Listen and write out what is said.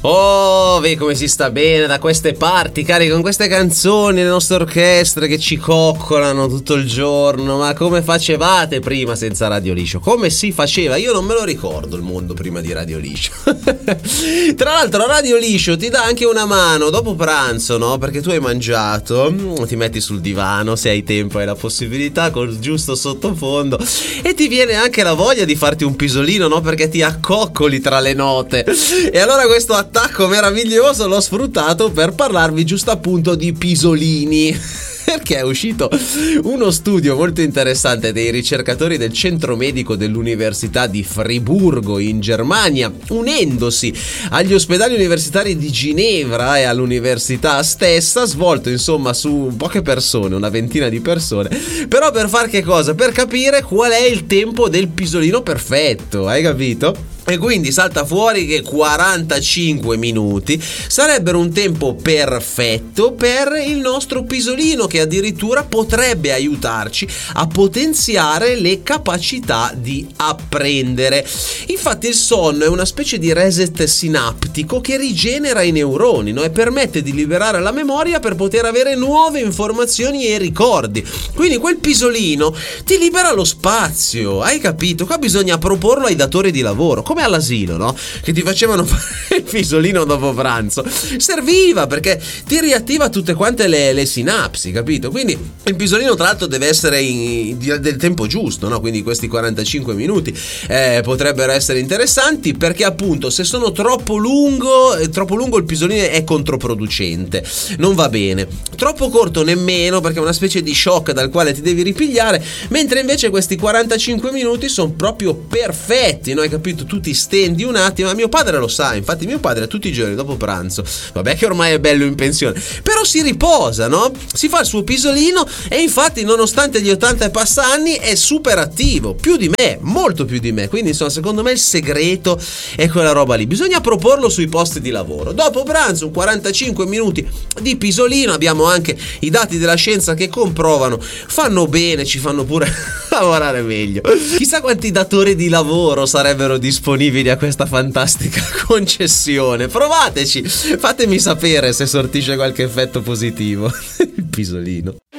Oh, vedi come si sta bene da queste parti, cari, con queste canzoni, le nostre orchestre che ci coccolano tutto il giorno. Ma come facevate prima senza Radio Liscio? Come si faceva? Io non me lo ricordo il mondo prima di Radio Liscio. Tra l'altro Radio Liscio ti dà anche una mano dopo pranzo, no? Perché tu hai mangiato, ti metti sul divano, se hai tempo e la possibilità, col giusto sottofondo, e ti viene anche la voglia di farti un pisolino, no? Perché ti accoccoli tra le note. E allora questo attacco meraviglioso l'ho sfruttato per parlarvi giusto appunto di pisolini. Perché è uscito uno studio molto interessante dei ricercatori del centro medico dell'Università di Friburgo in Germania, unendosi agli ospedali universitari di Ginevra e all'università stessa, svolto insomma su poche persone, una ventina di persone, però per far che cosa? Per capire qual è il tempo del pisolino perfetto, hai capito? E quindi salta fuori che 45 minuti sarebbero un tempo perfetto per il nostro pisolino, che addirittura potrebbe aiutarci a potenziare le capacità di apprendere. Infatti il sonno è una specie di reset sinaptico che rigenera i neuroni, no? E permette di liberare la memoria per poter avere nuove informazioni e ricordi. Quindi quel pisolino ti libera lo spazio, hai capito? Qua bisogna proporlo ai datori di lavoro, come all'asilo, no? Che ti facevano fare il pisolino dopo pranzo. Serviva perché ti riattiva tutte quante le sinapsi, capito? Quindi il pisolino tra l'altro deve essere del tempo giusto, no? Quindi questi 45 minuti potrebbero essere interessanti, perché appunto se sono troppo lungo il pisolino è controproducente, non va bene. Troppo corto nemmeno, perché è una specie di shock dal quale ti devi ripigliare, mentre invece questi 45 minuti sono proprio perfetti, no? Hai capito? Tu ti stendi un attimo, ma mio padre lo sa, infatti mio padre tutti i giorni dopo pranzo, vabbè che ormai è bello in pensione, però si riposa, no? Si fa il suo pisolino e infatti nonostante gli 80 e passa anni è super attivo, più di me, molto più di me. Quindi insomma secondo me il segreto è quella roba lì, bisogna proporlo sui posti di lavoro. Dopo pranzo un 45 minuti di pisolino, abbiamo anche i dati della scienza che comprovano, fanno bene, ci fanno pure lavorare meglio. Chissà quanti datori di lavoro sarebbero disponibili a questa fantastica concessione. Provateci, fatemi sapere se sortisce qualche effetto positivo. Il pisolino.